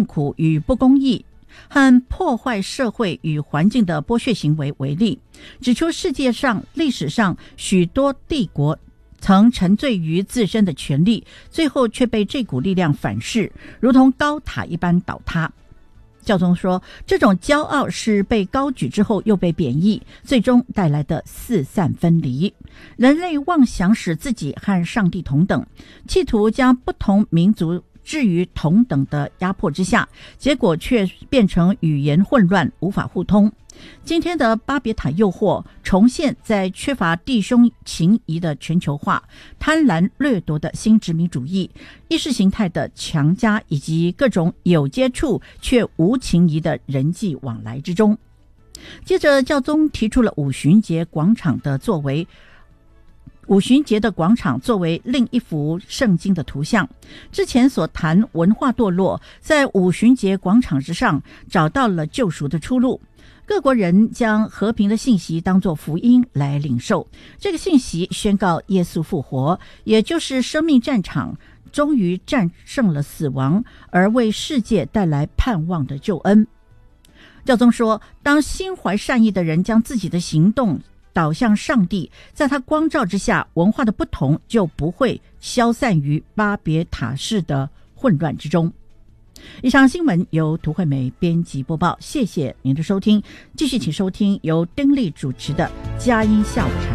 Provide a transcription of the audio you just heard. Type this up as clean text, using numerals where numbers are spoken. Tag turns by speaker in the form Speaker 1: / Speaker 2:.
Speaker 1: 苦与不公义和破坏社会与环境的剥削行为为例，指出世界上历史上许多帝国曾沉醉于自身的权力，最后却被这股力量反噬，如同高塔一般倒塌。教宗说，这种骄傲是被高举之后又被贬义，最终带来的四散分离。人类妄想使自己和上帝同等，企图将不同民族置于同等的压迫之下，结果却变成语言混乱，无法互通。今天的巴别塔诱惑重现在缺乏弟兄情谊的全球化、贪婪掠夺的新殖民主义、意识形态的强加，以及各种有接触却无情谊的人际往来之中。接着，教宗提出了五旬节广场的作为。五旬节的广场作为另一幅圣经的图像，之前所谈文化堕落，在五旬节广场之上找到了救赎的出路。各国人将和平的信息当作福音来领受，这个信息宣告耶稣复活，也就是生命战场终于战胜了死亡，而为世界带来盼望的救恩。教宗说，当心怀善意的人将自己的行动导向上帝，在他光照之下，文化的不同就不会消散于巴别塔式的混乱之中。以上新闻由涂惠美编辑播报，谢谢您的收听。继续请收听由丁莉主持的佳音下午茶。